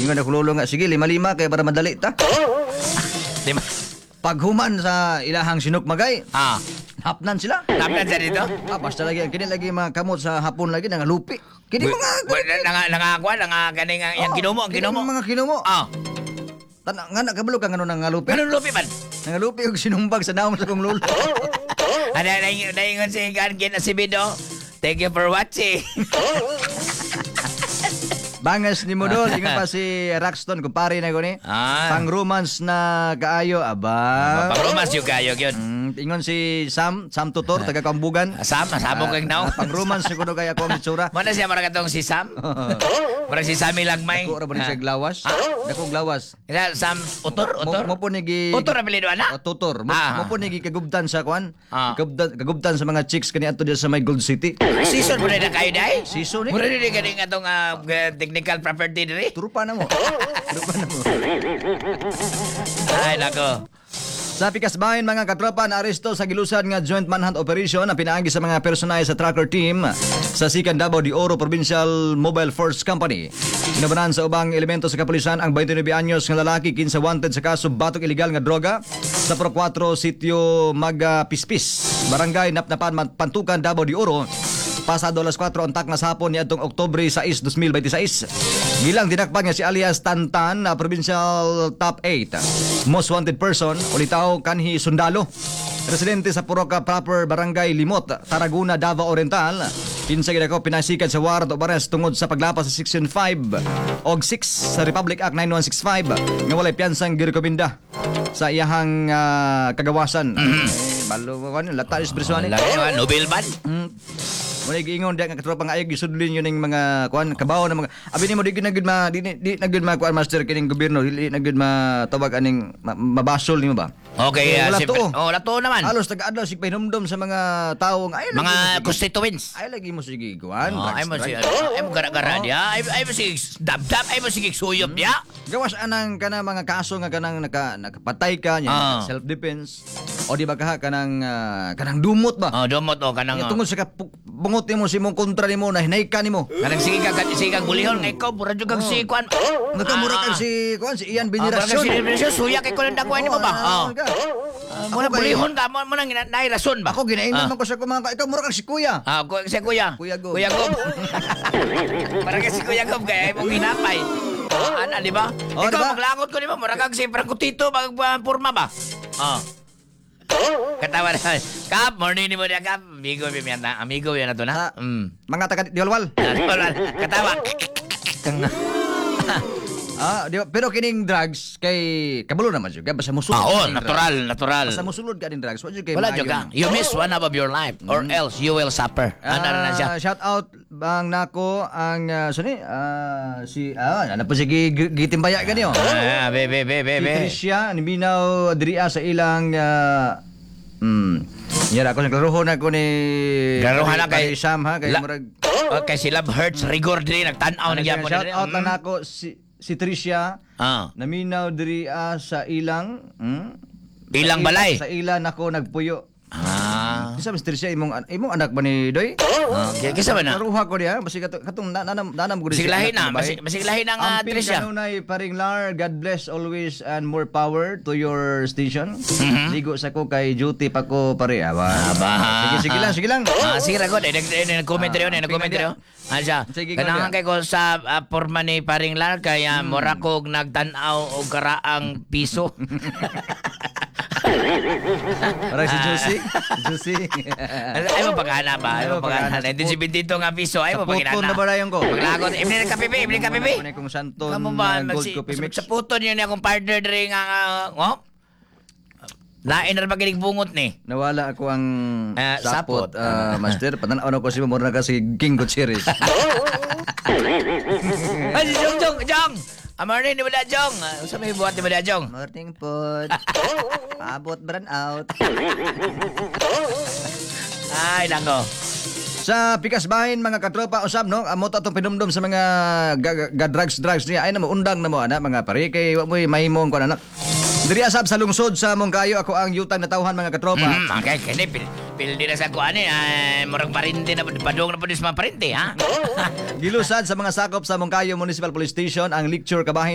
Ingon ako lolo nga, sige, lima-lima kaya para madali ta. Di ba? Paghuman sa ilahang sinukmagay, hapnan sila. Napnan sa dito? Basta lagi, kini lagi mga kamot sa hapon lagi, nangalupi. Kini mga... Ganing ang kinumo, ang kini kinumo. mga kinumo. Nga nakabalo ka nga nung nangalupi. Ganun lupi man. Nangalupi yung sinumbag sa naong sa kong lolo. Naingon si Gargin na si Bido. Thank you for watching. Bangas ni Modol, ingon pa si Raxton, kumpare na ko ni. Pang-romance na kaayo, aba. Pang-romance yung kayo yun. Ingon si Sam Tutor, taga Kambugan. Sam kang now. Pang-romance ko kaya ko ang itsura. Mana siya marang katong si Sam? Marang si Sammy Lagmay. Dako ra ba ni siya glawas? Dako glawas. Sam Utor? Mo po ni gi Utor ang pilido ana? Tutor. Mo po ni gi kagubtan sa kwan. Kagubtan sa mga chicks kani adto sa may Gold City. Season mo na kayo dai? Season ni. Mura ni ganing atong technical property diri. Trupa na mo. Ay nako. Sa Pikasbahin mga katropa na aresto sa gilusan nga joint manhunt operation ang pinaagi sa mga personay sa tracker team sa Sikan Davao de Oro Provincial Mobile Force Company. Inabanan sa ubang elemento sa kapulisan ang 29 anyos nga lalaki kinsa wanted sa kaso batok ilegal nga droga sa Pro 4 sitio Magapispis, Barangay Napnapan, Pantukan, Davao de Oro. Pasado alas 4 ontak nga sapon niadtong Oktubre 6, 2026. Gilang dinakpan nga si alias Tantan na Provincial Top 8 Most Wanted Person ulitaw kanhi sundalo. Residente sa Puroka Proper Barangay Limot, Tarragona, Davao Oriental. Kinsa gid ako pinasikat sa warrant of arrest tungod sa paglapas sa Section 5 og 6 sa Republic Act 9165 nga walay piyansang girekomenda sa iyahang kagawasan. Balo ko ano latalis bersone. Nobel ban. Muna giingon diya nga katropa nga ayog gisudlin yun ng mga kuan kabaw na mga abi nimo di nagud ma di nagud ma kuan master kining gobyerno dili nagud matawag aning mabasol nimo ba. Okay, lato naman. Halos taga-adlaw sig pahinumdom sa mga tawo nga ay mga constituents. Ay lagi mo sige kuan. Ay mo gara-gara dia. Ay mo sige dab-dab, ay mo sige suyop dia. Gawas anang kana mga kaso nga kanang nakapatay ka nya self defense o di ba kanang dumot ba? Dumot kanang tungod sa bungot nimo si mong kontra nimo na hinay ka nimo. Kanang sige kag bulihon nga ikaw mura jud kag si kuan. Nakamura kag si kuan si Ian Binirasyon. Si Binirasyon suya kay kuan dagway nimo ba? Muna bulihon ka mo nang nay rason ba? Ako ginainom man ko sa kumangka ikaw mura kag si Kuya. Si Kuya. Kuya Gob. Para kay si Kuya Gob kay mo ginapay. Ana di ba? Ikaw maglangot ko di ba mura kag si Franco Tito purma ba? Katawa na. Kap, morning ni mo niya, Kap. Amigo yan na to na. Mga taga Diwalwal. Katawa. Pero kining drugs kay kabulo naman juga basta musulod. Natural. Basta musulod ka din drugs. Wala juga. You miss one of your life or else you will suffer. Ana na siya. Shout out bang nako ang si ano pa sige gitimbaya gani oh. Be. Tricia ni binaw diriya sa ilang Yara ako naglaruhon ako ni Laruhan na kay Sam ha kay murag kay si Love Hurts rigor diri nagtan-aw na gyapon. Shout out na nako si Tricia naminaw diri sa ilang balay sa ilan ako nagpuyo. Isa Mr. Tricia imong anak ba ni Doy? Kisa ba na? Naruha ko diya basi katong nanam ko Basig lahi na, basig lahi na Tricia. Kanunay paring Lar, God bless always and more power to your station. Ligo sa ko kay duty pa ko pare Sige lang. Sige ra ko nag-comment rin Asya, kanang kay ko sa porma ni paring Lar kaya mura ko nagtan-aw og karaang piso. Parang si Juicy. Ay mo paghanap ba? Ay mo paghanap. Hindi si Bintito nga piso. Ay mo paghanap. Sa puton na ba rayon ko? Paglagot. Ibili ka pipi. Ano kung santon gold coffee mix. Sa puton yun akong partner rin nga. Lain na maginig bungot ni. Nawala ako ang sapot. Sapot. Master, patanaw na ko si Mamor na kasi King Gutierrez. Ay, si Jong! Morning ni Bada Jong. Sa may buhat ni Bada Jong. Morning po. Abot burn out. Ay, nako. Sa Pikasbahin mga katropa usab no, amo ta tong pinumdum sa mga drugs niya ay na mo undang na mo ana mga pare kay wa moy mahimong kun anak. Diri asab sa lungsod sa Mongkayo ako ang yutang na tawhan mga katropa. Okay, kani pildi na sa kuan murag parinte na padung na pudis mga parinte ha. Gilusad sa mga sakop sa Mongkayo Municipal Police Station ang lecture kabahin